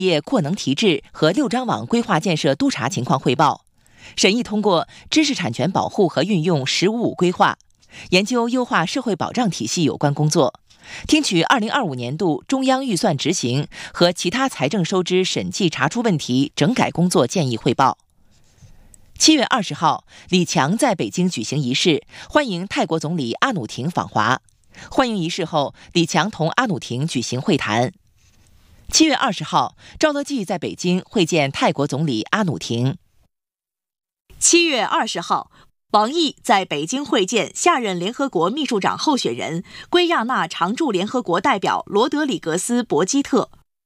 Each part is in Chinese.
业扩能提质和六张网规划建设督查情况汇报，审议通过知识产权保护和运用“1055”规划，研究优化社会保障体系有关工作，听取2025年度中央预算执行和其他财政收支审计查出问题整改工作建议汇报。7月20号，李强在北京举行仪式，欢迎泰国总理阿努廷访华。欢迎仪式后，李强同阿努廷举行会谈。7月20号，赵乐际在北京会见泰国总理阿努廷。 7月20号，王毅在北京会见下任联合国秘书长候选人、圭亚那常驻联合国代表罗德里格斯·博基特。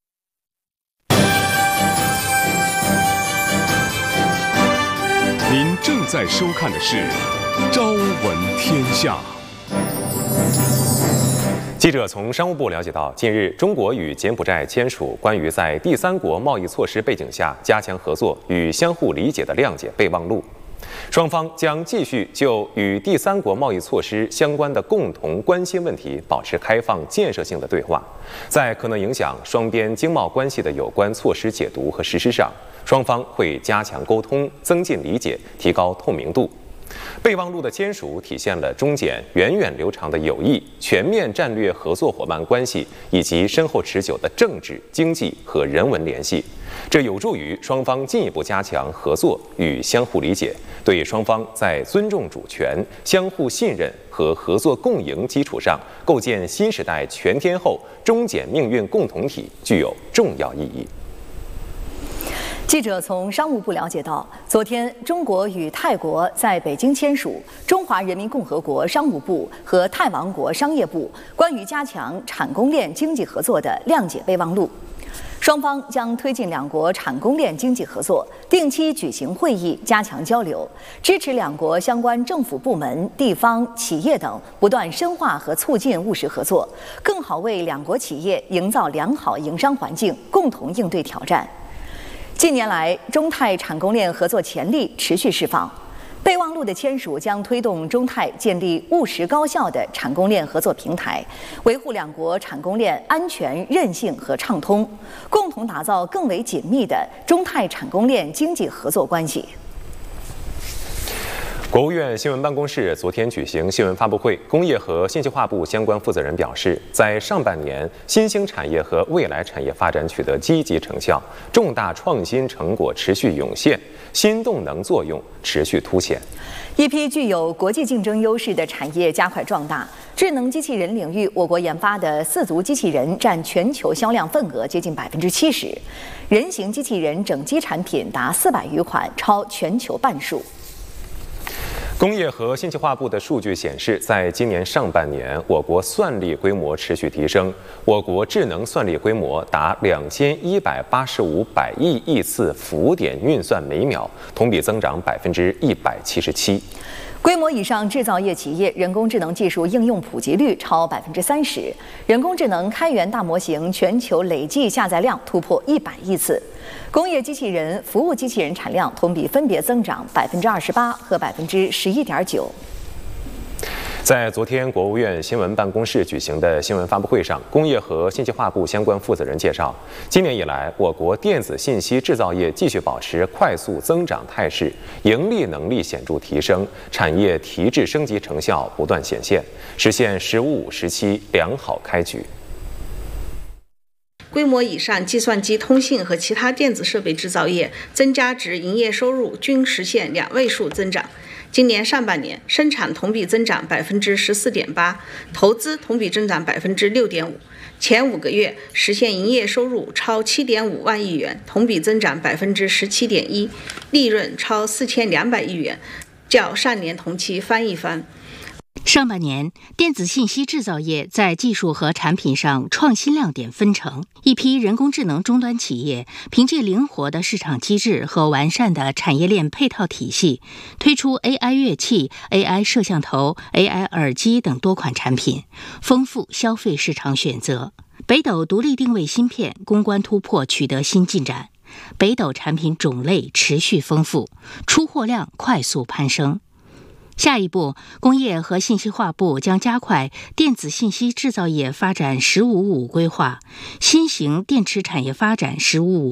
您正在收看的是《朝闻天下》。 记者从商务部了解到，近日中国与柬埔寨签署关于在第三国贸易措施背景下加强合作与相互理解的谅解备忘录。双方将继续就与第三国贸易措施相关的共同关心问题保持开放建设性的对话，在可能影响双边经贸关系的有关措施解读和实施上，双方会加强沟通，增进理解，提高透明度。备忘录的签署体现了中柬源远流长的友谊、全面战略合作伙伴关系以及深厚持久的政治、经济和人文联系，这有助于双方进一步加强合作与相互理解，对双方在尊重主权、相互信任和合作共赢基础上构建新时代全天候中柬命运共同体具有重要意义。 记者从商务部了解到，昨天中国与泰国在北京签署《中华人民共和国商务部和泰王国商业部关于加强产供链经济合作的谅解备忘录》，双方将推进两国产供链经济合作，定期举行会议，加强交流，支持两国相关政府部门、地方、企业等不断深化和促进务实合作，更好为两国企业营造良好营商环境，共同应对挑战。近年来，中泰产供链合作潜力持续释放。备忘录的签署将推动中泰建立务实高效的产供链合作平台，维护两国产供链安全、韧性和畅通，共同打造更为紧密的中泰产供链经济合作关系。 国务院新闻办公室昨天举行新闻发布会，工业和信息化部相关负责人表示，在上半年，新兴产业和未来产业发展取得积极成效，重大创新成果持续涌现，新动能作用持续凸显。 一批具有国际竞争优势的产业加快壮大。智能机器人领域，我国研发的4足机器人占全球销量份额接近70%，人形机器人整机产品达400余款，超全球半数。 工业和信息化部的数据显示，在今年上半年，我国算力规模持续提升，我国智能算力规模达2185百亿亿次浮点运算每秒，同比增长177%。 规模以上制造业企业人工智能技术应用普及率超30%，人工智能开源大模型全球累计下载量突破100亿次。工业机器人、服务机器人产量同比分别增长28%和11.9%。 在昨天国务院新闻办公室举行的新闻发布会上，工业和信息化部相关负责人介绍，今年以来，我国电子信息制造业继续保持快速增长态势，盈利能力显著提升，产业提质升级成效不断显现，实现“15-5”时期良好开局。 规模以上计算机、通信和其他电子设备制造业增加值营业收入均实现2位数增长。今年上半年，生产同比增长14.8%，投资同比增长6.5%。前5个月实现营业收入超7.5万亿元，同比增长17.1%，利润超4200亿元，较上年同期翻一番。 上半年，电子信息制造业在技术和产品上创新亮点纷呈，一批人工智能终端企业凭借灵活的市场机制和完善的产业链配套体系，推出 AI 乐器、AI 摄像头、AI 耳机等多款产品，丰富消费市场选择。北斗独立定位芯片攻关突破取得新进展，北斗产品种类持续丰富，出货量快速攀升。下一步，工业和信息化部将加快电子信息制造业发展“15-5”规划，新型电池产业发展“15-5”